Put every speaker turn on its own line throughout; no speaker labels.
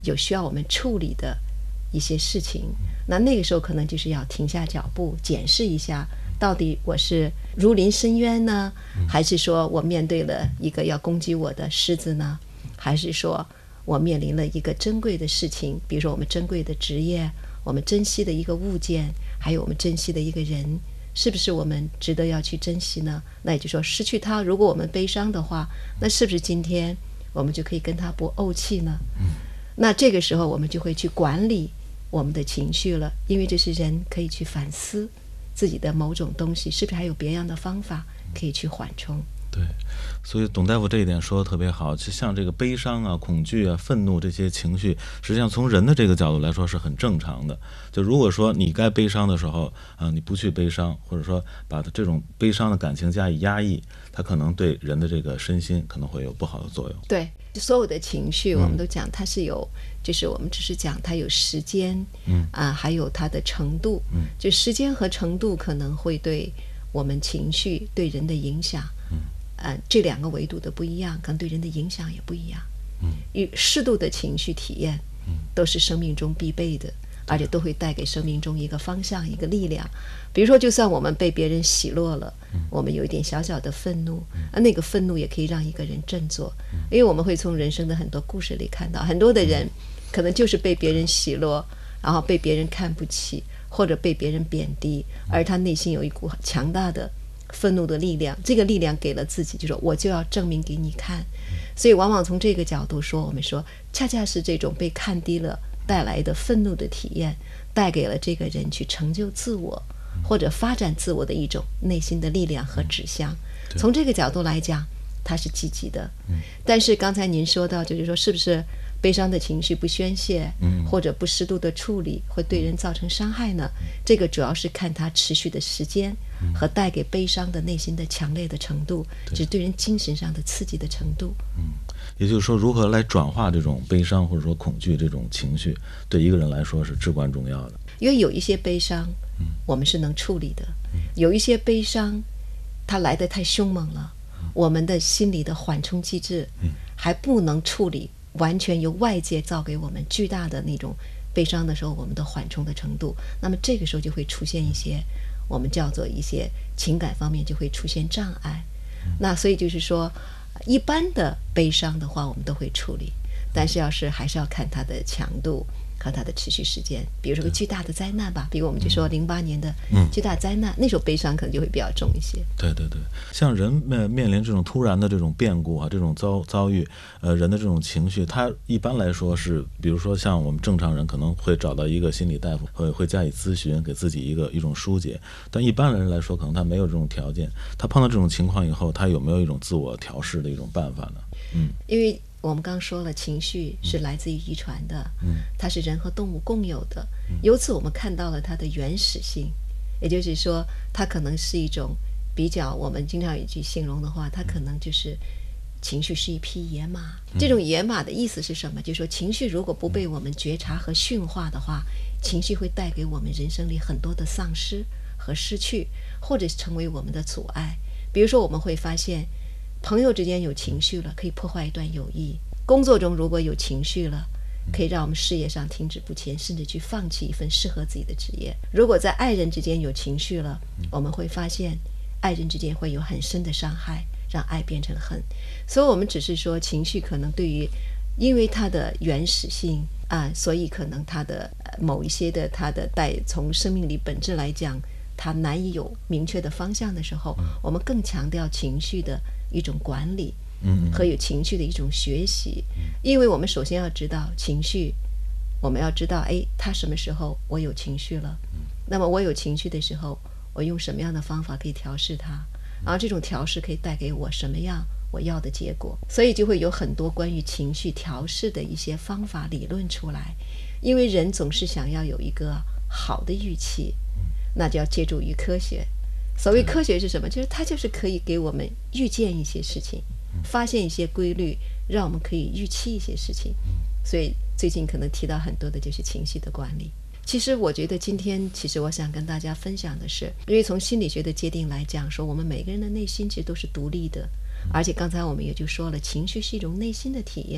有需要我们处理的一些事情，那个时候可能就是要停下脚步检视一下，到底我是如临深渊呢，还是说我面对了一个要攻击我的狮子呢，还是说我面临了一个珍贵的事情，比如说我们珍贵的职业，我们珍惜的一个物件，还有我们珍惜的一个人，是不是我们值得要去珍惜呢？那也就是说失去他，如果我们悲伤的话，那是不是今天我们就可以跟他不怄气呢？那这个时候我们就会去管理我们的情绪了，因为这是人可以去反思自己的某种东西，是不是还有别样的方法可以去缓冲。
对，所以董大夫这一点说的特别好，就像这个悲伤啊、恐惧啊、愤怒这些情绪，实际上从人的这个角度来说是很正常的。就如果说你该悲伤的时候你不去悲伤，或者说把这种悲伤的感情加以压抑，它可能对人的这个身心可能会有不好的作用。
对，所有的情绪我们都讲它是有就是我们只是讲它有时间还有它的程度就时间和程度可能会对我们情绪对人的影响这两个维度的不一样，可能对人的影响也不一样适度的情绪体验都是生命中必备的，而且都会带给生命中一个方向一个力量。比如说就算我们被别人奚落了我们有一点小小的愤怒那个愤怒也可以让一个人振作因为我们会从人生的很多故事里看到很多的人可能就是被别人奚落，然后被别人看不起，或者被别人贬低，而他内心有一股强大的愤怒的力量，这个力量给了自己，就说我就要证明给你看。所以往往从这个角度说，我们说恰恰是这种被看低了带来的愤怒的体验，带给了这个人去成就自我或者发展自我的一种内心的力量和指向。从这个角度来讲它是积极的但是刚才您说到就是说是不是悲伤的情绪不宣泄或者不适度的处理会对人造成伤害呢？这个主要是看它持续的时间和带给悲伤的内心的强烈的程度，就是对人精神上的刺激的程度
也就是说如何来转化这种悲伤或者说恐惧这种情绪，对一个人来说是至关重要的。
因为有一些悲伤我们是能处理的有一些悲伤它来得太凶猛了我们的心理的缓冲机制还不能处理完全由外界造给我们巨大的那种悲伤的时候我们的缓冲的程度，那么这个时候就会出现一些我们叫做一些情感方面就会出现障碍那所以就是说一般的悲伤的话我们都会处理，但是还是要看它的强度和它的持续时间。比如说个巨大的灾难吧，比如我们就说08年的巨大灾难那时候悲伤可能就会比较重一些。
对对对，像人面临这种突然的这种变故这种遭遇人的这种情绪，它一般来说是比如说像我们正常人可能会找到一个心理大夫会加以咨询，给自己一种疏解，但一般人来说可能他没有这种条件，他碰到这种情况以后他有没有一种自我调试的一种办法呢？
因为我们刚说了情绪是来自于遗传的它是人和动物共有的由此我们看到了它的原始性，也就是说它可能是一种比较我们经常有一句形容的话，它可能就是情绪是一匹野马这种野马的意思是什么？就是说情绪如果不被我们觉察和驯化的话，情绪会带给我们人生里很多的丧失和失去，或者成为我们的阻碍。比如说我们会发现朋友之间有情绪了可以破坏一段友谊，工作中如果有情绪了可以让我们事业上停止不前，甚至去放弃一份适合自己的职业。如果在爱人之间有情绪了我们会发现爱人之间会有很深的伤害，让爱变成恨。所以我们只是说情绪可能对于因为它的原始性所以可能它的某一些的它的从生命力本质来讲它难以有明确的方向的时候我们更强调情绪的一种管理和有情绪的一种学习因为我们首先要知道情绪，我们要知道它什么时候我有情绪了那么我有情绪的时候我用什么样的方法可以调试它，然后这种调试可以带给我什么样我要的结果。所以就会有很多关于情绪调试的一些方法理论出来，因为人总是想要有一个好的预期，那就要借助于科学。所谓科学是什么？就是它就是可以给我们预见一些事情，发现一些规律，让我们可以预期一些事情。所以最近可能提到很多的就是情绪的管理。其实我觉得今天我想跟大家分享的是，因为从心理学的界定来讲说我们每个人的内心其实都是独立的，而且刚才我们也就说了情绪是一种内心的体验，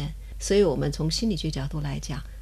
所以我们从心理学角度来讲，